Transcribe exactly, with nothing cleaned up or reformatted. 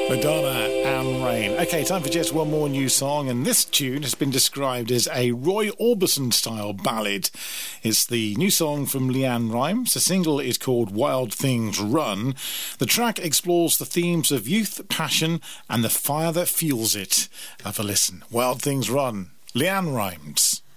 Madonna and Rain. Okay, time for just one more new song, and this tune has been described as a Roy Orbison-style ballad. It's the new song from LeAnn Rimes. The single is called Wild Things Run. The track explores the themes of youth, passion, and the fire that fuels it. Have a listen. Wild Things Run. LeAnn Rimes.